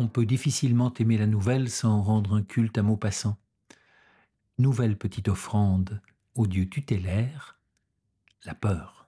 on peut difficilement aimer la nouvelle sans rendre un culte à Maupassant. Nouvelle petite offrande au dieu tutélaire, la peur.